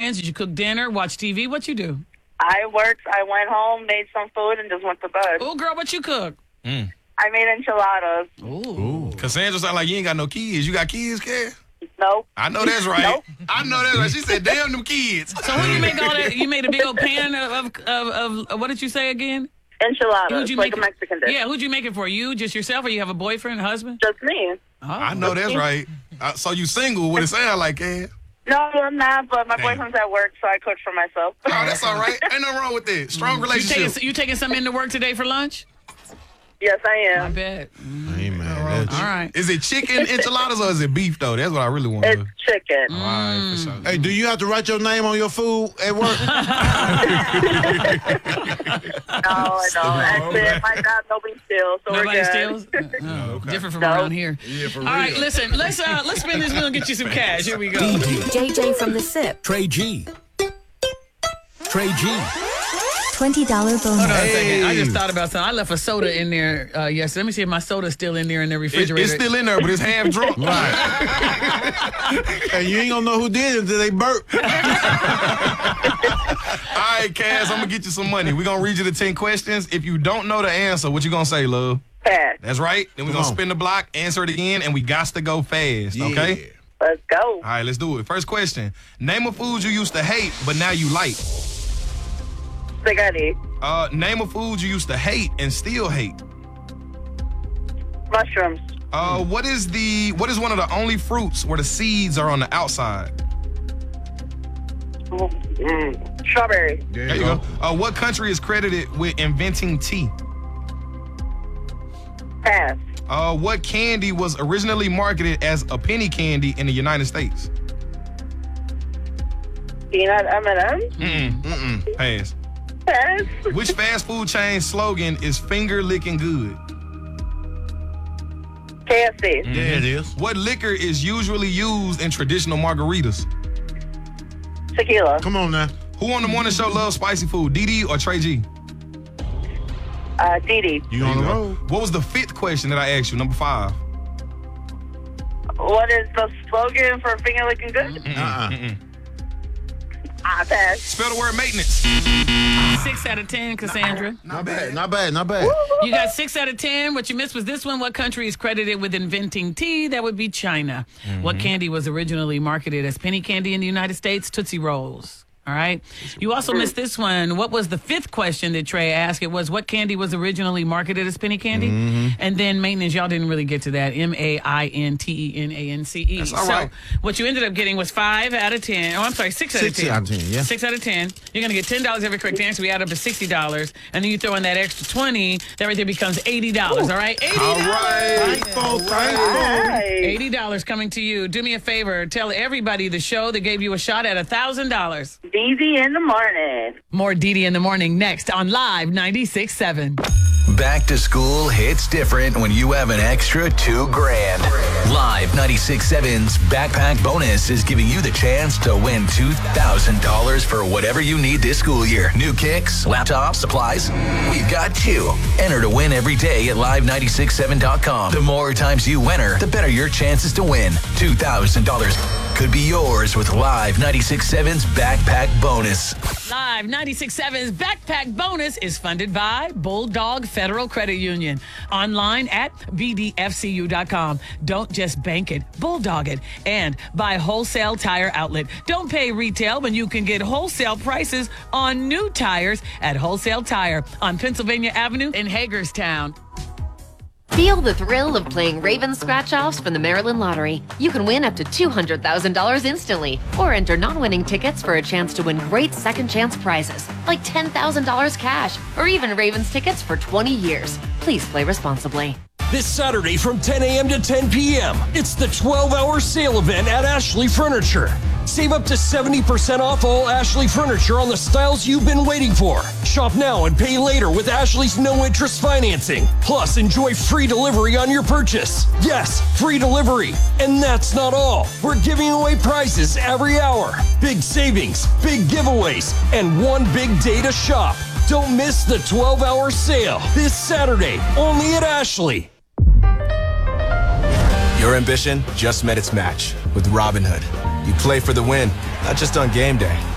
plans? Did you cook dinner, watch TV? What you do? I worked. I went home, made some food, and just went to bed. Oh, girl, what you cook? I made enchiladas. Ooh. Cassandra sound like you ain't got no kids. You got kids, Cass? Nope. I know that's right. Nope. I know that's right. She said, damn them kids. So when you make all that, you made a big old pan of what did you say again? Enchiladas, Who'd you like make a Mexican dish. Yeah, who'd you make it for? You, just yourself, or you have a boyfriend, husband? Just me. Oh. I know that's right. So you single, what it sound like, Cass? No, I'm not, but my boyfriend's at work, so I cook for myself. Oh, that's all right. Ain't nothing wrong with that. Strong relationship. You taking something into work today for lunch? Yes, I am. I bet. Hey, man. All right. Is it chicken enchiladas or is it beef, though? That's what I really want to It's know. chicken. All right, for sure. Hey, do you have to write your name on your food at work? No, I don't. Actually, my God, nobody steals, so Nobody we're steals? good. Different from No. around here. Yeah, for All right, listen. Let's spin this wheel and get you some cash. Here we go. JJ from the SIP. Trey G. Trey G. $20 bonus. Hold on a second. I just thought about something. I left a soda in there yesterday. Let me see if my soda's still in there in the refrigerator. It's still in there, but it's half drunk. Right. And you ain't gonna know who did it until they burp. All right, Cass, I'm going to get you some money. We're going to read you the 10 questions. If you don't know the answer, what you going to say, love? Pass. That's right. Then we're going to spin the block, answer it again, and we got to go fast, okay? Let's go. All right, let's do it. First question. Name a food you used to hate, but now you like. Spaghetti. Name a food you used to hate and still hate. Mushrooms. What is one of the only fruits where the seeds are on the outside? Strawberry. There you go. What country is credited with inventing tea? Pass. What candy was originally marketed as a penny candy in the United States? Peanut M&M. Pass. Pass. Which fast food chain slogan is finger licking good? KFC. There it is. What liquor is usually used in traditional margaritas? Tequila. Come on now. Who on the morning show loves spicy food, Dee or Trey G? Didi. You on the road? What was the 5th question that I asked you, number 5? What is the slogan for finger licking good? Pass. Spell the word maintenance. 6 out of 10, Cassandra. Not bad, not bad, not bad. You got 6 out of 10. What you missed was this one. What country is credited with inventing tea? That would be China. What candy was originally marketed as penny candy in the United States? Tootsie Rolls. All right. You also missed this one. What was the 5th question that Trey asked? It was what candy was originally marketed as penny candy? And then maintenance, y'all didn't really get to that. MAINTENANCE. That's all right. So what you ended up getting was 5 out of 10. Oh, I'm sorry, 6 out of 10. 6 out of 10, yeah. 6 out of 10. You're going to get $10 every correct answer. We add up to $60. And then you throw in that extra 20. That right there becomes $80. All right? $80. All right. $80 coming to you. Do me a favor. Tell everybody the show that gave you a shot at $1,000. Easy in the morning. More Didi in the morning next on Live 96.7. Back to school hits different when you have an extra $2,000. Live 96.7's Backpack Bonus is giving you the chance to win $2,000 for whatever you need this school year. New kicks, laptops, supplies. We've got you. Enter to win every day at live967.com. The more times you enter, the better your chances to win. $2,000 could be yours with Live 96.7's Backpack Bonus. Live 96.7's Backpack Bonus is funded by Bulldog Federal Credit Union. Online at bdfcu.com. Don't just bank it, bulldog it. And by Wholesale Tire Outlet. Don't pay retail when you can get wholesale prices on new tires at Wholesale Tire on Pennsylvania Avenue in Hagerstown. Feel the thrill of playing Raven scratch-offs from the Maryland Lottery. You can win up to $200,000 instantly, or enter non-winning tickets for a chance to win great second chance prizes, like $10,000 cash, or even Ravens tickets for 20 years. Please play responsibly. This Saturday from 10 a.m. to 10 p.m., it's the 12-hour sale event at Ashley Furniture. Save up to 70% off all Ashley Furniture on the styles you've been waiting for. Shop now and pay later with Ashley's no-interest financing. Plus, enjoy free delivery on your purchase. Yes, free delivery. And that's not all. We're giving away prizes every hour. Big savings, big giveaways, and one big day to shop. Don't miss the 12-hour sale this Saturday, only at Ashley. Your ambition just met its match with Robinhood. You play for the win, not just on game day.